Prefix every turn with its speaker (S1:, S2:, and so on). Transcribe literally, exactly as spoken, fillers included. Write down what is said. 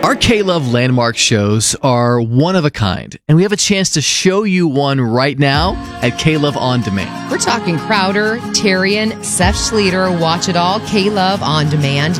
S1: Our K-Love landmark shows are one of a kind, and we have a chance to show you one right now at K-Love On Demand.
S2: We're talking Crowder, Tyrion, Seth Schleter, Watch It All, K-Love On Demand.